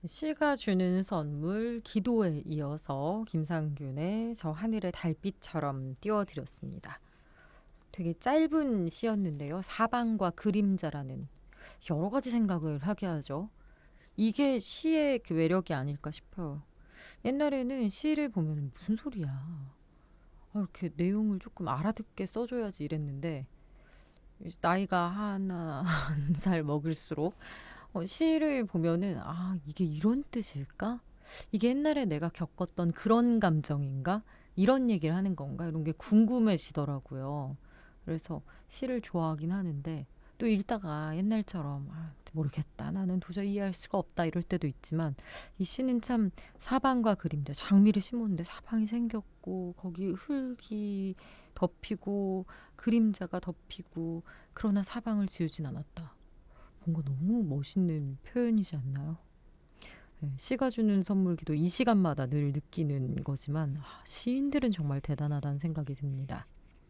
시가 주는 선물 기도에 이어서 김상균의 저 하늘의 달빛처럼 띄워드렸습니다. 되게 짧은 시였는데요. 사방과 그림자라는 여러 가지 생각을 하게 하죠. 이게 시의 그 매력이 아닐까 싶어요. 옛날에는 시를 보면 무슨 소리야. 이렇게 내용을 조금 알아듣게 써줘야지 이랬는데 나이가 하나 한 살 먹을수록 시를 보면은 이게 이런 뜻일까? 이게 옛날에 내가 겪었던 그런 감정인가? 이런 얘기를 하는 건가? 이런 게 궁금해지더라고요. 그래서 시를 좋아하긴 하는데 또 읽다가 옛날처럼 모르겠다. 나는 도저히 이해할 수가 없다. 이럴 때도 있지만 이 시는 참 사방과 그림자, 장미를 심었는데 사방이 생겼고 거기 흙이 덮이고 그림자가 덮이고 그러나 사방을 지우진 않았다. 뭔가 너무 멋있는 표현이지 않나요? 네, 시가 주는 선물기도 이 시간마다 늘 느끼는 거지만 시인들은 정말 대단하다는 생각이 듭니다.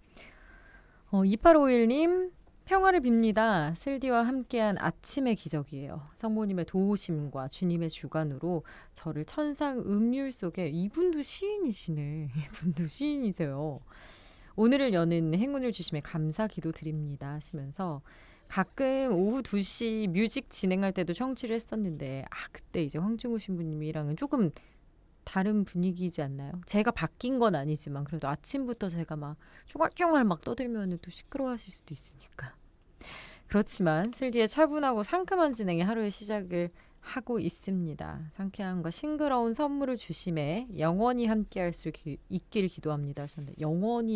2851님 평화를 빕니다. 슬디와 함께한 아침의 기적이에요. 성모님의 도우심과 주님의 주관으로 저를 천상 음률 속에 이분도 시인이시네. 이분도 시인이세요. 오늘을 여는 행운을 주심에 감사 기도드립니다 하시면서 가끔 오후 2시 뮤직 진행할 때도 청취를 했었는데 그때 이제 황중우 신부님이랑은 조금 다른 분위기이지 않나요? 제가 바뀐 건 아니지만 그래도 아침부터 제가 막 쫑알쫑알 막 떠들면 또 시끄러워하실 수도 있으니까. 그렇지만 슬디의 차분하고 상큼한 진행이 하루의 시작을 하고 있습니다. 상쾌함과 싱그러운 선물을 주심에 영원히 함께할 수 있길 기도합니다 하셨는데 영원히